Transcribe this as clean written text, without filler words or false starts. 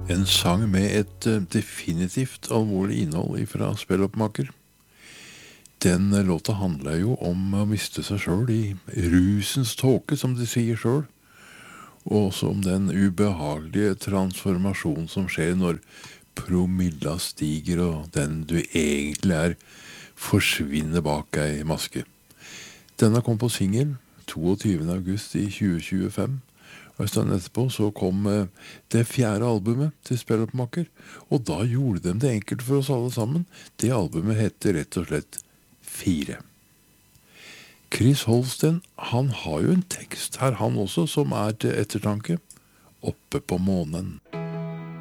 En sang med et definitivt alvorlig innhold fra Spelloppmaker. Den låta handler jo om å miste seg selv i rusens tåke, som de sier selv, og også om den ubehagelige transformasjonen som skjer når promilla stiger og den du egentlig er, forsvinner bak ei maske. Denne kom på singel 22. august i 2025, og en stund etterpå så kom det 4. albumet til Spelloppmaker, og da gjorde de det enkelt for oss alle sammen. Det albumet heter rett og slett 4. Chris Holsten, han har jo en tekst her, han også, som er til ettertanke. Oppe på månen.